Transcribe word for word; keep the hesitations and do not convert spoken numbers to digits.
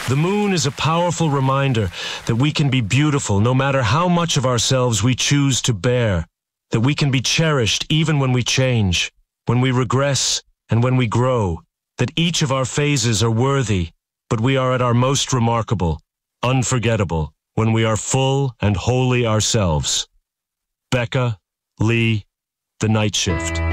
The moon is a powerful reminder that we can be beautiful no matter how much of ourselves we choose to bear, that we can be cherished even when we change, when we regress, and when we grow, that each of our phases are worthy, but we are at our most remarkable, unforgettable, when we are full and wholly ourselves. Becca, Lee, The Night Shift.